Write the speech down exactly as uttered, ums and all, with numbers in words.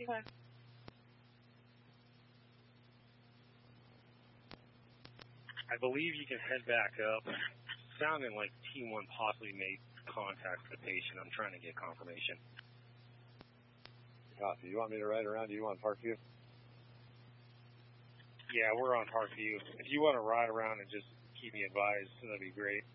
Okay. I believe you can head back up. Sounding like T one possibly made contact with the patient. I'm trying to get confirmation. Copy. You want me to ride around? Do you want Parkview? Yeah, we're on Parkview. If you want to ride around and just keep me advised, that'd be great.